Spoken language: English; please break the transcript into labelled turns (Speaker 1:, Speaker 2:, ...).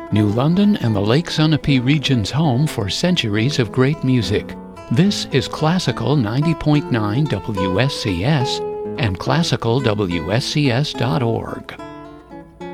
Speaker 1: New London and the Lake Sunapee region's home for centuries of great music. This is Classical 90.9 WSCS and classicalwscs.org.